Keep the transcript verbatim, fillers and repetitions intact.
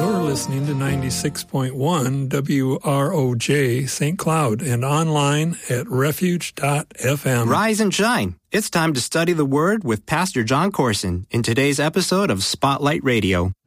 You're listening to ninety-six point one W R O J Saint Cloud and online at refuge dot f m. Rise and shine. It's time to study the Word with Pastor John Corson in today's episode of Spotlight Radio.